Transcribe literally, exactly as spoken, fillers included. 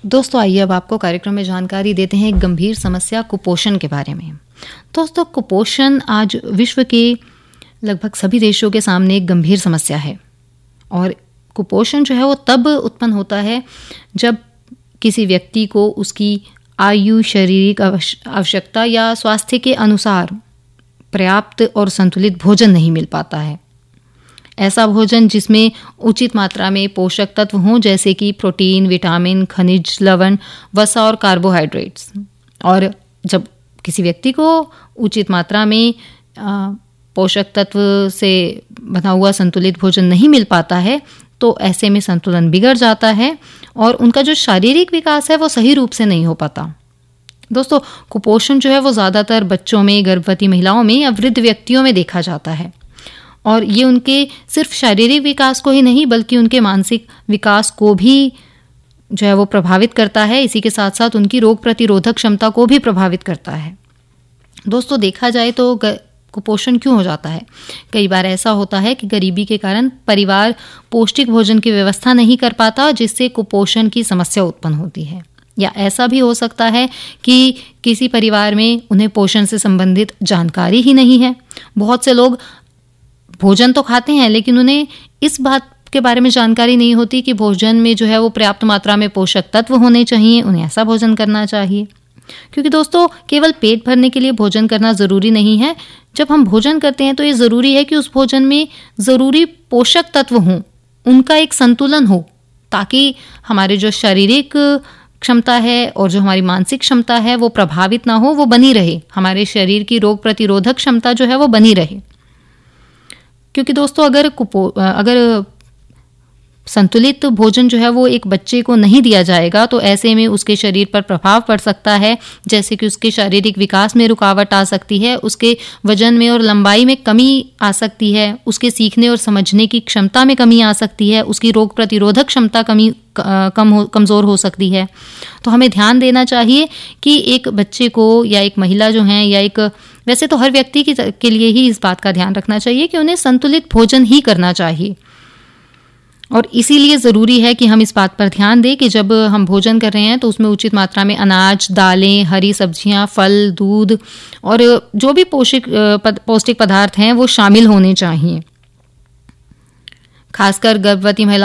दोस्तों आइए अब आपको कार्यक्रम में जानकारी देते हैं एक गंभीर समस्या कुपोषण के बारे में। दोस्तों कुपोषण आज विश्व के लगभग सभी देशों के सामने एक गंभीर समस्या है और कुपोषण जो है वो तब उत्पन्न होता है जब किसी व्यक्ति को उसकी आयु, शारीरिक आवश्यकता या स्वास्थ्य के अनुसार पर्याप्त और संतुलित भोजन नहीं मिल पाता है। ऐसा भोजन जिसमें उचित मात्रा में पोषक तत्व हों जैसे कि प्रोटीन, विटामिन, खनिज, लवण, वसा और कार्बोहाइड्रेट्स। और जब किसी व्यक्ति को उचित मात्रा में पोषक तत्व से बना हुआ संतुलित भोजन नहीं मिल पाता है तो ऐसे में संतुलन बिगड़ जाता है और उनका जो शारीरिक विकास है वो सही रूप से नहीं हो पाता। दोस्तों कुपोषण जो है वो ज़्यादातर बच्चों में, गर्भवती महिलाओं में या वृद्ध व्यक्तियों में देखा जाता है और ये उनके सिर्फ शारीरिक विकास को ही नहीं बल्कि उनके मानसिक विकास को भी जो है वो प्रभावित करता है। इसी के साथ साथ उनकी रोग प्रतिरोधक क्षमता को भी प्रभावित करता है। दोस्तों देखा जाए तो कुपोषण क्यों हो जाता है? कई बार ऐसा होता है कि गरीबी के कारण परिवार पौष्टिक भोजन की व्यवस्था नहीं कर पाता जिससे कुपोषण की समस्या उत्पन्न होती है। या ऐसा भी हो सकता है कि किसी परिवार में उन्हें पोषण से संबंधित जानकारी ही नहीं है। बहुत से लोग भोजन तो खाते हैं लेकिन उन्हें इस बात के बारे में जानकारी नहीं होती कि भोजन में जो है वो पर्याप्त मात्रा में पोषक तत्व होने चाहिए, उन्हें ऐसा भोजन करना चाहिए। क्योंकि दोस्तों केवल पेट भरने के लिए भोजन करना ज़रूरी नहीं है। जब हम भोजन करते हैं तो ये ज़रूरी है कि उस भोजन में ज़रूरी पोषक तत्व हों, उनका एक संतुलन हो ताकि हमारे जो शारीरिक क्षमता है और जो हमारी मानसिक क्षमता है वो प्रभावित ना हो, वो बनी रहे। हमारे शरीर की रोग प्रतिरोधक क्षमता जो है वो बनी रहे। क्योंकि दोस्तों अगर कुपो अगर संतुलित भोजन जो है वो एक बच्चे को नहीं दिया जाएगा तो ऐसे में उसके शरीर पर प्रभाव पड़ सकता है, जैसे कि उसके शारीरिक विकास में रुकावट आ सकती है, उसके वजन में और लंबाई में कमी आ सकती है, उसके सीखने और समझने की क्षमता में कमी आ सकती है, उसकी रोग प्रतिरोधक क्षमता कमी कम हो कमज़ोर हो सकती है। तो हमें ध्यान देना चाहिए कि एक बच्चे को या एक महिला जो हैं या एक वैसे तो हर व्यक्ति की के लिए ही इस बात का ध्यान रखना चाहिए कि उन्हें संतुलित भोजन ही करना चाहिए। और इसीलिए ज़रूरी है कि हम इस बात पर ध्यान दें कि जब हम भोजन कर रहे हैं तो उसमें उचित मात्रा में अनाज, दालें, हरी सब्जियां, फल, दूध और जो भी पोषक पौष्टिक पदार्थ हैं वो शामिल होने चाहिए। खासकर गर्भवती महिला